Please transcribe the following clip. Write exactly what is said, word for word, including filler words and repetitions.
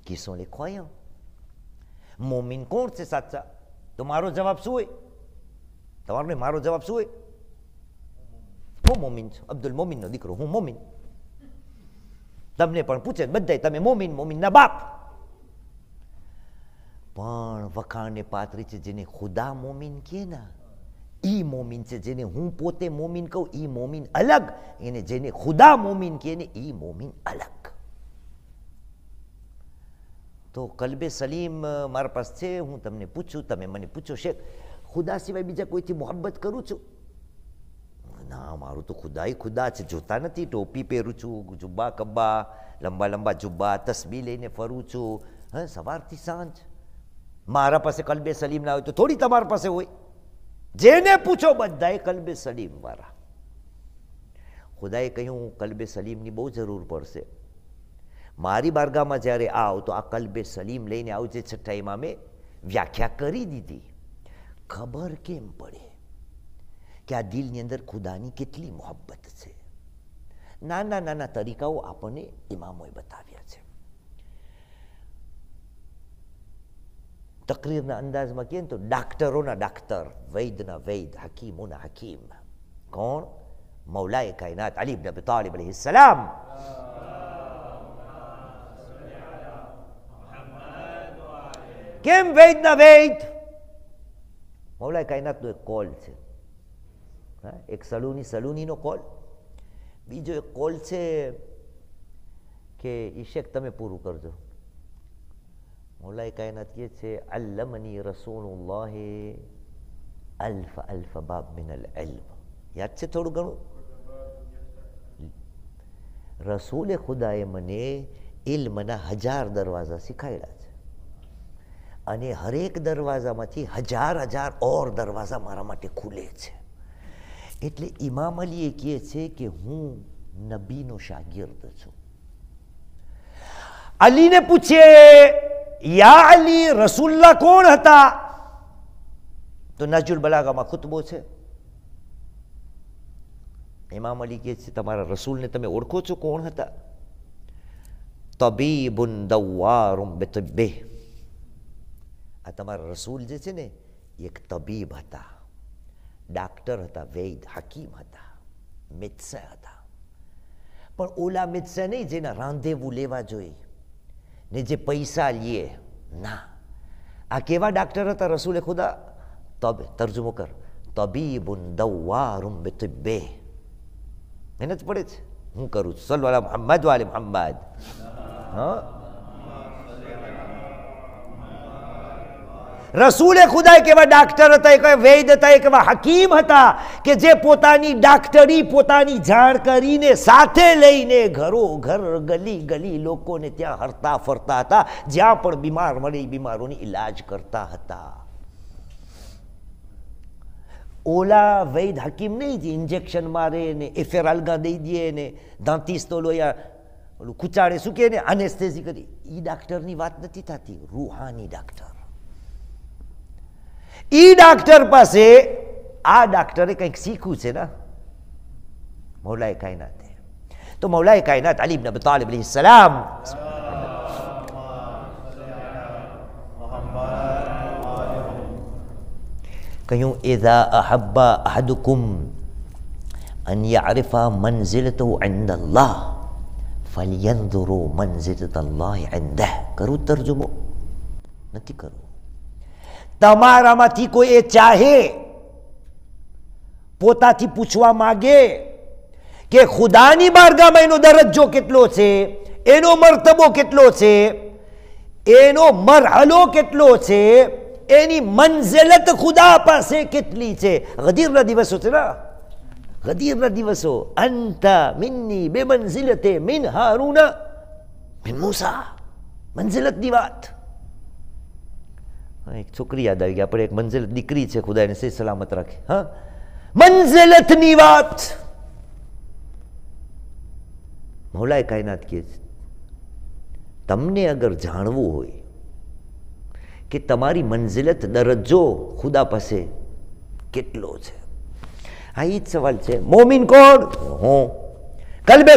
કિસ્સો લખો અહીંયા. મોમિન કોણ છે સાચા? તો મારો જવાબ શું હોય? તમારો નહીં, મારો જવાબ શું હોય? હું મોમિન છું, અબ્દુલ મોમિનનો દીકરો, હું મોમિન. તમને પણ પૂછે બધા તમે મોમિન, મોમિનના બાપ. પણ વખાણને પાત્રી છે જેને ખુદા મોમિન કહે ને, ઈ મોમિન છે. જેને હું પોતે મોમિન કહું ઈ મોમિન અલગ, એને જેને ખુદા મોમિન કહે ને ઈ મોમિન અલગ. તો કલ્બે સલીમ મારા પાસે છે. હું તમને પૂછું, તમે મને પૂછો, શેખ ખુદા સિવાય બીજા કોઈથી મોહબ્બત કરું છું? ના, મારું તો ખુદા ખુદા છે. જોતા નથી, ટોપી પહેરું છું, જુબ્બા કબ્બા, લંબા લંબા જુબ્બા, તસ્બી લઈને ફરું છું, હા, સવારથી સાંજ. મારા પાસે કલ્બે સલીમ ના હોય તો થોડી તમારા પાસે હોય? જેને પૂછો બધાએ કલ્બે સલીમ વાળા. ખુદાએ કહ્યું કલ્બે સલીમની બહુ જરૂર પડશે. મારી બારગામાં જ્યારે આવ તો આ કલ્બે સલીમ લઈને આવજે. છઠ્ઠા ઇમામે વ્યાખ્યા કરી દીધી. ખબર કેમ પડે કે આ દિલની અંદર ખુદાની કેટલી મોહબ્બત છે? નાના નાના તરીકાઓ આપણને ઇમામોએ બતાવ્યા છે. તકરીરના અંદાજમાં કહે તો ડાક્ટરોના ડાક્ટર, વૈદના વૈદ, હકીમોના હકીમ. કોણ? મૌલાએ કાયનાત અલી ઇબ્ન અબી તાલિબ અલૈહિ સલામ. કેમ વૈદના વૈદ? મૌલાએ કાયનાતનો એક કોલ છે. એક સલૂની સલૂનીનો કોલ, બીજો એક કોલ છે કે ઈશેક તમે પૂરું કરજો. મૌલાએ કાયનાત કહે છે અલ્લમની રસૂલુલ્લાહ અલ્ફ અલ્ફ બાબ મિન અલ ઇલ્મ. યાદ છે થોડું ઘણું? રસૂલે ખુદાએ મને ઇલ્મના હજાર દરવાજા શીખાડ્યા છે, અને હરેક દરવાજામાંથી હજાર હજાર ઓર દરવાજા મારા માટે ખુલે છે. એટલે ઇમામ અલીએ કહે છે કે હું નબીનો શાગિર્દ છું. અલીને પૂછે યા અલી રસૂલલ્લાહ કોણ હતા? તો નજુલ બલાગામાં ખુતબો છે. ઇમામ અલી કહે છે તમારા રસૂલને તમે ઓળખો છો? કોણ હતા? તબીબુન દવારુમ બિતિબ્બિહ. આ તમારા રસૂલ જે છે ને એક તબીબ હતા, ડાક્ટર હતા, વૈદ હકીમ હતા, મેદસે હતા. પણ ઓલા મેદસે નહીં જેના રાંધેવું લેવા જોઈએ ને જે પૈસા લે. ના, આ કેવા ડાક્ટર હતા રસૂલે ખુદા? તબ તર્જુમો કર, તબીબુન દવારુમ બિતિબ્બિહ. મહેનત પડે છે, હું કરું છું. સલ્લુ અલા મુહમ્મદ વ આલે મુહમ્મદ. હા, રસૂલે ખુદા કેવા ડાક્ટર હતા, કેવા વૈદ હતા, કેવા હકીમ હતા કે જે પોતાની ડાક્ટરી, પોતાની જાણ કરીને સાથે લઈને ઘરો ઘર, ગલી ગલી લોકોને ત્યાં હરતા ફરતા હતા. જ્યાં પણ બીમાર મળે એ બીમારોની ઈલાજ કરતા હતા. ઓલા વૈદ હકીમ નહીં જે ઇન્જેક્શન મારે ને એફેરાલ્ગા દઈ દે ને દાંતીસ તો લોયા ઓલું કુચાડે, શું કહે ને, અનેસ્થેઝી કરી. એ ડાક્ટરની વાત નથી થતી, રૂહાની ડાક્ટર. ઈ ડાક્ટર પાસે આ ડાક્ટરે કંઈક શીખ્યું છે ને મૌલાએ કાયનાતે. તો મૌલાએ કાયનાત અલી ઇબ્ન અબી તાલિબ અલૈહિ સલામ કહ્યું ઇઝા અહબ્બા અહદુકુમ અન યઅરિફા મંઝિલતહુ ઇન્દા અલ્લાહ ફલયન્ઝુરુ મંઝિલત અલ્લાહ ઇન્દહ. કરું તર્જુમો? નથી કરવું. તમારામાંથી કોઈ એ ચાહે, પોતાથી પૂછવા માંગે કે ખુદાની બારગામાં એનો દરજ્જો કેટલો છે, એનો મર્તબો કેટલો છે, એનો મરહલો કેટલો છે, એની મંઝિલત ખુદા પાસે કેટલી છે. ગદીરના દિવસો છે ને, ગદીરના દિવસો. અંતા મિન્ની બે મંઝિલતે મિન હારૂના મિન મૂસા. મંઝિલતની વાત. એક છોકરી યાદ આવી ગઈ આપણે, એક મંઝિલત દીકરી છે, ખુદા એને સહી સલામત રાખે. હા, મંઝિલતની વાત. મૌલાએ કાયનાત કહે છે તમને અગર જાણવું હોય કે તમારી મંઝિલત દરજ્જો ખુદા પાસે કેટલો છે, આ ઈ જ સવાલ છે. મોમિન કોણ? હું. કલ્બે